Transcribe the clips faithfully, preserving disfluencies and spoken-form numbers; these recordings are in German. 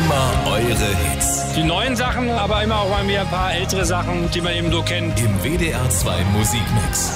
immer eure Hits. Die neuen Sachen, aber immer auch mal wieder ein paar ältere Sachen, die man eben so kennt. Im W D R zwei Musikmix.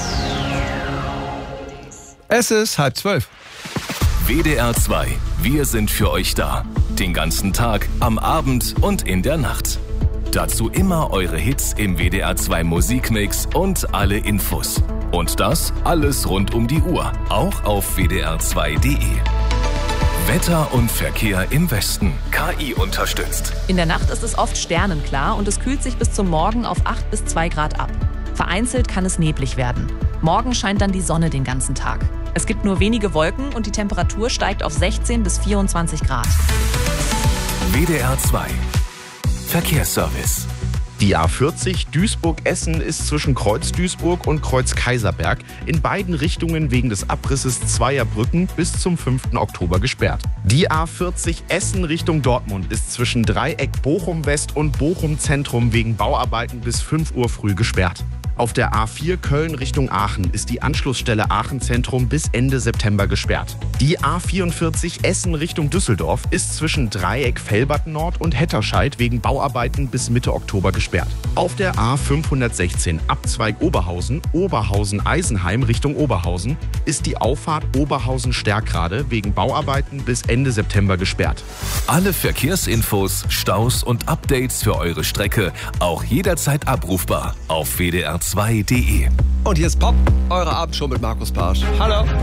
Es ist halb zwölf. W D R zwei, wir sind für euch da. Den ganzen Tag, am Abend und in der Nacht. Dazu immer eure Hits im W D R zwei Musikmix und alle Infos. Und das alles rund um die Uhr, auch auf w d r zwei punkt d e. Wetter und Verkehr im Westen. K I unterstützt. In der Nacht ist es oft sternenklar und es kühlt sich bis zum Morgen auf acht bis zwei Grad ab. Vereinzelt kann es neblig werden. Morgen scheint dann die Sonne den ganzen Tag. Es gibt nur wenige Wolken und die Temperatur steigt auf sechzehn bis vierundzwanzig Grad. W D R zwei Verkehrsservice. Die A vierzig Duisburg-Essen ist zwischen Kreuz Duisburg und Kreuz Kaiserberg in beiden Richtungen wegen des Abrisses zweier Brücken bis zum fünften Oktober gesperrt. Die A vierzig Essen Richtung Dortmund ist zwischen Dreieck Bochum West und Bochum Zentrum wegen Bauarbeiten bis fünf Uhr früh gesperrt. Auf der A vier Köln Richtung Aachen ist die Anschlussstelle Aachen Zentrum bis Ende September gesperrt. Die A vierundvierzig Essen Richtung Düsseldorf ist zwischen Dreieck Velbert Nord und Hetterscheid wegen Bauarbeiten bis Mitte Oktober gesperrt. Auf der A fünfhundertsechzehn Abzweig Oberhausen, Oberhausen-Eisenheim Richtung Oberhausen ist die Auffahrt Oberhausen-Stärkrade wegen Bauarbeiten bis Ende September gesperrt. Alle Verkehrsinfos, Staus und Updates für eure Strecke auch jederzeit abrufbar auf w d r zwei punkt d e. Und hier ist Pop, eure Abendshow mit Markus Barsch. Hallo.